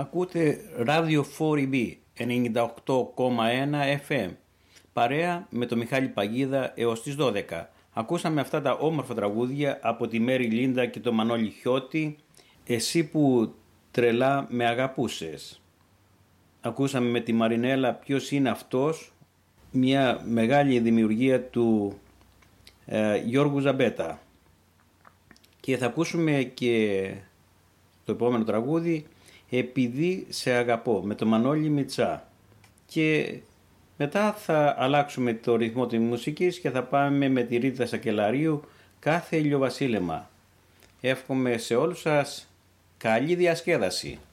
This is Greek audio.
Ακούτε ράδιο 4EB 98,1 FM. Παρέα με το Μιχάλη Παγίδα έως τις 12. Ακούσαμε αυτά τα όμορφα τραγούδια από τη Μέρη Λίντα και το Μανώλη Χιώτη, «Εσύ που τρελά με αγαπούσες». Ακούσαμε με τη Μαρινέλα «Ποιος είναι αυτός», μια μεγάλη δημιουργία του Γιώργου Ζαμπέτα. Και θα ακούσουμε και το επόμενο τραγούδι «Επειδή σε αγαπώ» με το Μανώλη Μιτσά. Και μετά θα αλλάξουμε το ρυθμό της μουσικής και θα πάμε με τη Ρίτα Σακελαρίου «Κάθε ηλιοβασίλεμα». Εύχομαι σε όλους σας καλή διασκέδαση.